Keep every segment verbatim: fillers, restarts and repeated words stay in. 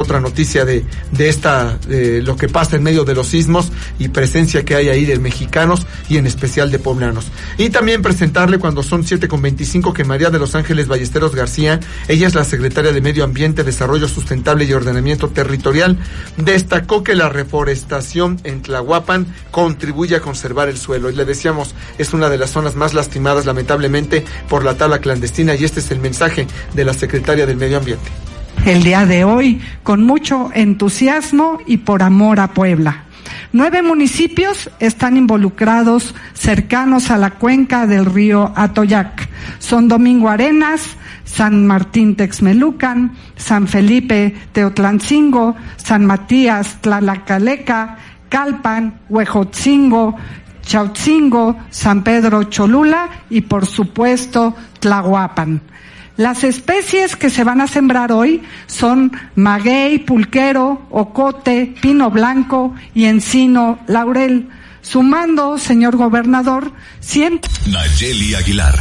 otra noticia de, de esta, de lo que pasa en medio de los sismos y presencia que hay ahí de mexicanos y en especial de poblanos. Y también presentarle, cuando son siete con veinticinco, que María de los Ángeles Ballesteros García, ella es la secretaria de Medio Ambiente, Desarrollo Sustentable y Ordenamiento Territorial, destacó que la reforestación en Tlahuapan contribuye a conservar el suelo. Y le decíamos, es una de las zonas más lastimadas, lamentablemente, por la tala clandestina, y este es el mensaje de la secretaria del Medio Ambiente. El día de hoy, con mucho entusiasmo y por amor a Puebla. Nueve municipios están involucrados cercanos a la cuenca del río Atoyac. Son Domingo Arenas, San Martín Texmelucan, San Felipe Teotlancingo, San Matías Tlalacaleca, Calpan, Huejotzingo, Chautzingo, San Pedro Cholula y por supuesto Tlahuapan. Las especies que se van a sembrar hoy son maguey, pulquero, ocote, pino blanco y encino laurel, sumando, señor gobernador, cien... Nayeli Aguilar.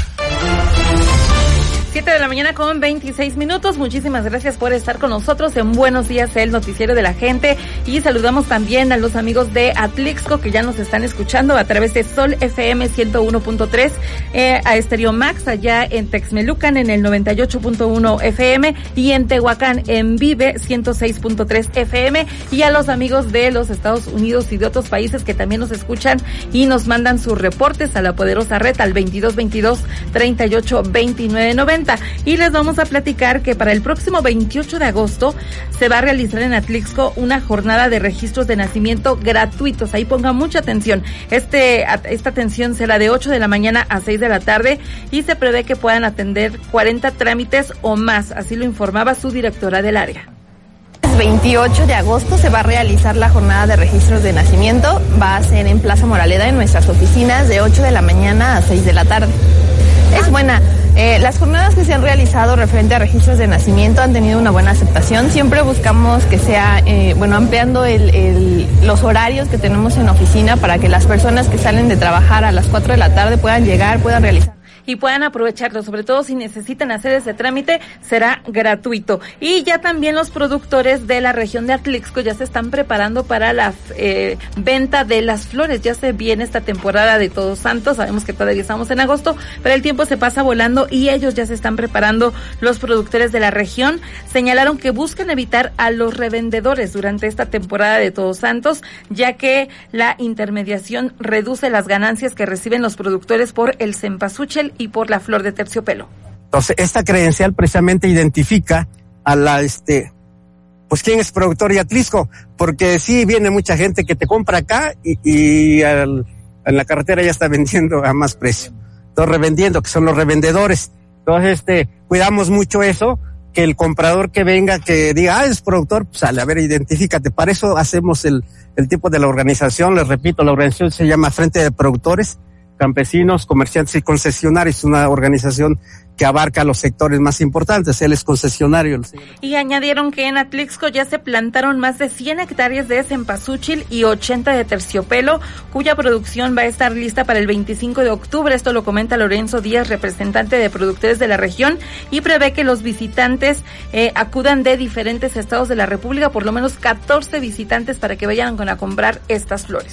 siete de la mañana con veintiséis minutos. Muchísimas gracias por estar con nosotros en Buenos Días, el noticiero de la gente. Y saludamos también a los amigos de Atlixco que ya nos están escuchando a través de Sol F M ciento uno punto tres, eh, a Estéreo Max allá en Texmelucan en el noventa y ocho punto uno F M y en Tehuacán en Vive ciento seis punto tres F M, y a los amigos de los Estados Unidos y de otros países que también nos escuchan y nos mandan sus reportes a la poderosa red al veintidós veintidós treinta y ocho veintinueve noventa. Y les vamos a platicar que para el próximo veintiocho de agosto se va a realizar en Atlixco una jornada de registros de nacimiento gratuitos. Ahí pongan mucha atención. Este, esta atención será de ocho de la mañana a seis de la tarde y se prevé que puedan atender cuarenta trámites o más. Así lo informaba su directora del área. veintiocho de agosto se va a realizar la jornada de registros de nacimiento. Va a ser en Plaza Moraleda, en nuestras oficinas, de ocho de la mañana a seis de la tarde. Es buena. Eh, las jornadas que se han realizado referente a registros de nacimiento han tenido una buena aceptación. Siempre buscamos que sea, eh, bueno, ampliando el, el, los horarios que tenemos en oficina para que las personas que salen de trabajar a las cuatro de la tarde puedan llegar, puedan realizar. Y puedan aprovecharlo, sobre todo si necesitan hacer ese trámite, será gratuito. Y ya también los productores de la región de Atlixco ya se están preparando para la eh, venta de las flores. Ya se viene esta temporada de Todos Santos, sabemos que todavía estamos en agosto, pero el tiempo se pasa volando y ellos ya se están preparando. Los productores de la región señalaron que buscan evitar a los revendedores durante esta temporada de Todos Santos, ya que la intermediación reduce las ganancias que reciben los productores por el cempasúchil y por la flor de terciopelo. Entonces, esta credencial precisamente identifica a la, este, pues quién es productor de Atlixco, porque sí viene mucha gente que te compra acá y, y al, en la carretera ya está vendiendo a más precio. Entonces, revendiendo, que son los revendedores. Entonces, este, cuidamos mucho eso, que el comprador que venga, que diga, ah, es productor, pues sale, a ver, identifícate. Para eso hacemos el, el tipo de la organización. Les repito, la organización se llama Frente de Productores, Campesinos, Comerciantes y Concesionarios, una organización que abarca los sectores más importantes. Él es concesionario. Y añadieron que en Atlixco ya se plantaron más de cien hectáreas de cempasúchil y ochenta de terciopelo, cuya producción va a estar lista para el veinticinco de octubre. Esto lo comenta Lorenzo Díaz, representante de productores de la región, y prevé que los visitantes eh, acudan de diferentes estados de la República, por lo menos catorce visitantes, para que vayan a comprar estas flores.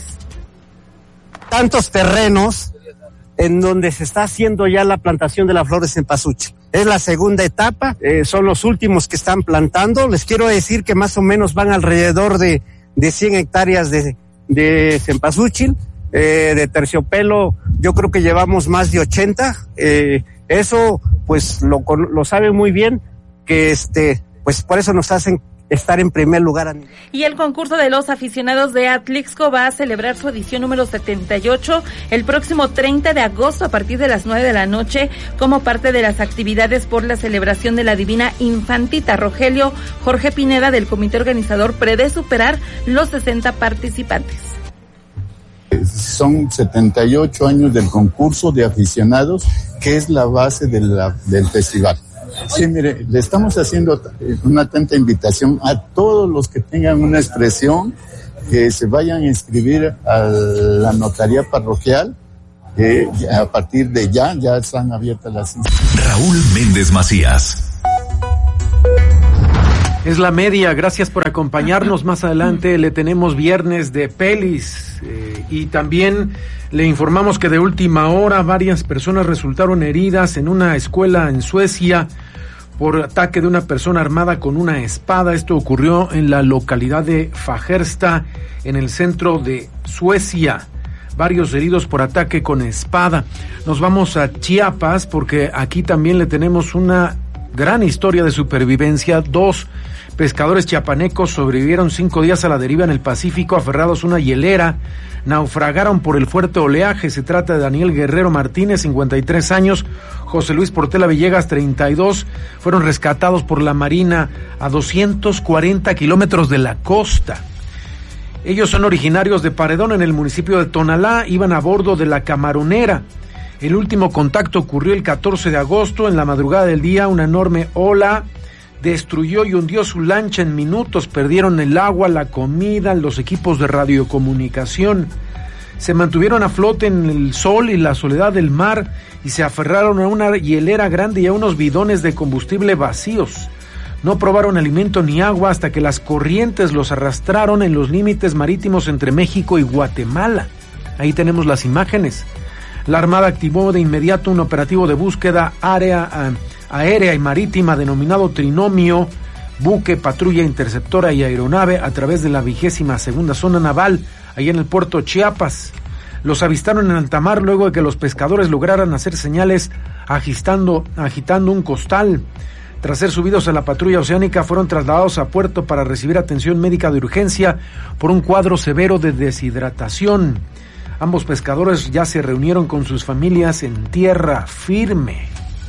Tantos terrenos en donde se está haciendo ya la plantación de la flor de cempasúchil. Es la segunda etapa, eh, son los últimos que están plantando. Les quiero decir que más o menos van alrededor de, de cien hectáreas de, de cempasúchil, eh, de terciopelo. Yo creo que llevamos más de ochenta. Eh, eso, pues, lo, lo saben muy bien, que este, pues por eso nos hacen estar en primer lugar. Y el concurso de los aficionados de Atlixco va a celebrar su edición número setenta y ocho el próximo treinta de agosto a partir de las nueve de la noche, como parte de las actividades por la celebración de la Divina Infantita. Rogelio Jorge Pineda, del comité organizador, prevé superar los sesenta participantes. Son setenta y ocho años del concurso de aficionados, que es la base de la, del festival. Sí, mire, le estamos haciendo una atenta invitación a todos los que tengan una expresión, que se vayan a inscribir a la notaría parroquial. Eh, a partir de ya, ya están abiertas las inscripciones. Raúl Méndez Macías. Es la media, gracias por acompañarnos. Más adelante le tenemos viernes de pelis eh, y también le informamos que de última hora varias personas resultaron heridas en una escuela en Suecia por ataque de una persona armada con una espada. Esto ocurrió en la localidad de Fagersta, en el centro de Suecia. Varios heridos por ataque con espada. Nos vamos a Chiapas porque aquí también le tenemos una gran historia de supervivencia. Dos pescadores chiapanecos sobrevivieron cinco días a la deriva en el Pacífico aferrados a una hielera. Naufragaron por el fuerte oleaje. Se trata de Daniel Guerrero Martínez, cincuenta y tres años, José Luis Portela Villegas, treinta y dos. Fueron rescatados por la Marina a doscientos cuarenta kilómetros de la costa. Ellos son originarios de Paredón, en el municipio de Tonalá. Iban a bordo de la Camaronera. El último contacto ocurrió el catorce de agosto. En la madrugada del día, una enorme ola destruyó y hundió su lancha en minutos. Perdieron el agua, la comida, los equipos de radiocomunicación. Se mantuvieron a flote en el sol y la soledad del mar y se aferraron a una hielera grande y a unos bidones de combustible vacíos. No probaron alimento ni agua hasta que las corrientes los arrastraron en los límites marítimos entre México y Guatemala. Ahí tenemos las imágenes. La Armada activó de inmediato un operativo de búsqueda área, aérea y marítima denominado Trinomio, buque, patrulla, interceptora y aeronave a través de la vigésima segunda zona naval, ahí en el puerto Chiapas. Los avistaron en alta mar luego de que los pescadores lograran hacer señales agitando, agitando un costal. Tras ser subidos a la patrulla oceánica, fueron trasladados a puerto para recibir atención médica de urgencia por un cuadro severo de deshidratación. Ambos pescadores ya se reunieron con sus familias en tierra firme.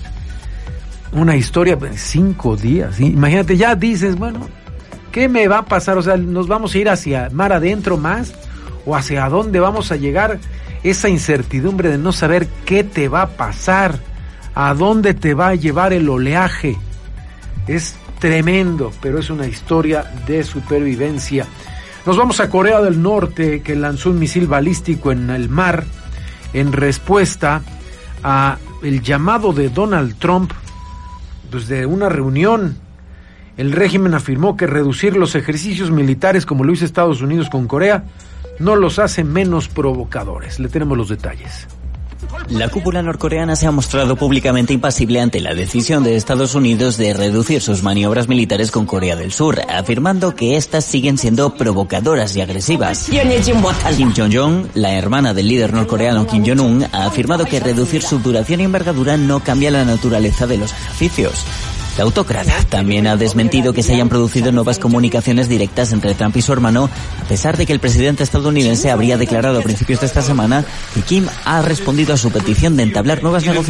Una historia de cinco días. ¿Sí? Imagínate, ya dices, bueno, ¿qué me va a pasar? O sea, ¿nos vamos a ir hacia mar adentro más? ¿O hacia dónde vamos a llegar? Esa incertidumbre de no saber qué te va a pasar, a dónde te va a llevar el oleaje. Es tremendo, pero es una historia de supervivencia. Nos vamos a Corea del Norte, que lanzó un misil balístico en el mar en respuesta a el llamado de Donald Trump desde una reunión. El régimen afirmó que reducir los ejercicios militares, como lo hizo Estados Unidos con Corea, no los hace menos provocadores. Le tenemos los detalles. La cúpula norcoreana se ha mostrado públicamente impasible ante la decisión de Estados Unidos de reducir sus maniobras militares con Corea del Sur, afirmando que éstas siguen siendo provocadoras y agresivas. Kim Jong-un, la hermana del líder norcoreano Kim Jong-un, ha afirmado que reducir su duración y envergadura no cambia la naturaleza de los ejercicios. La autócrata también ha desmentido que se hayan producido nuevas comunicaciones directas entre Trump y su hermano, a pesar de que el presidente estadounidense habría declarado a principios de esta semana que Kim ha respondido a su petición de entablar nuevas negociaciones